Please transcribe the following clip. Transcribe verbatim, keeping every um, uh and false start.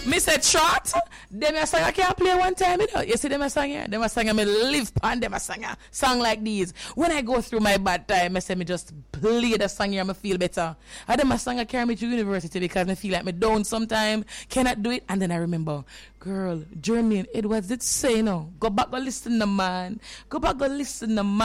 Me said short. Them a song I can't play one time, you know. You see them a song here? Them a song I me live on them a song here. Song like these. When I go through my bad time, I say me just play the song here and I feel better. And them a song I carry me to university because I feel like me down sometime, cannot do it. And then I remember, girl, Jermaine Edwards did say, no, go back go listen to man. Go back go listen to man.